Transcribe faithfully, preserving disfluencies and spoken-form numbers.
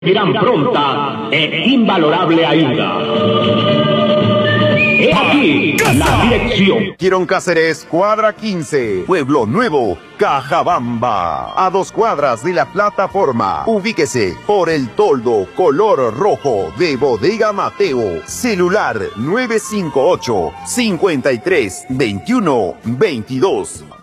gran pronta e invalorable ayuda. He aquí la dirección. Quirón Cáceres, cuadra quince, Pueblo Nuevo, Cajabamba. A dos cuadras de la plataforma. Ubíquese por el toldo color rojo de Bodega Mateo. Celular nueve cinco ocho, cinco tres, dos uno, dos dos.